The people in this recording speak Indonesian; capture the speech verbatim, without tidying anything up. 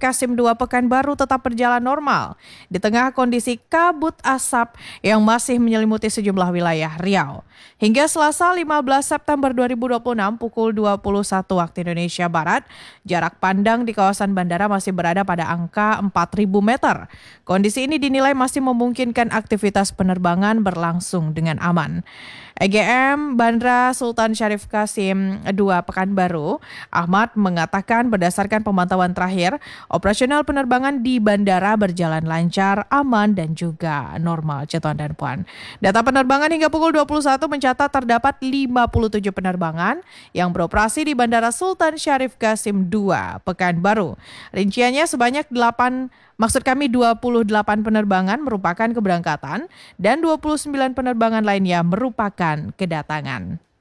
Qasim dua Pekanbaru tetap berjalan normal di tengah kondisi kabut asap yang masih menyelimuti sejumlah wilayah Riau. Hingga Selasa lima belas September dua ribu dua puluh enam pukul dua puluh satu waktu Indonesia Barat, jarak pandang di kawasan bandara masih berada pada angka empat ribu meter. Kondisi ini dinilai masih memungkinkan aktivitas penerbangan berlangsung dengan aman. E G M Bandara Sultan Syarif Qasim dua Pekanbaru, Ahmad mengatakan berdasarkan pemantauan terakhir, operasional penerbangan di bandara berjalan lancar, aman dan juga normal. Cetuan dan Puan. Data penerbangan hingga pukul dua puluh satu mencatat terdapat lima puluh tujuh penerbangan yang beroperasi di Bandara Sultan Syarif Qasim dua Pekanbaru. Rinciannya sebanyak delapan Maksud kami dua puluh delapan penerbangan merupakan keberangkatan dan dua puluh sembilan penerbangan lainnya merupakan kedatangan.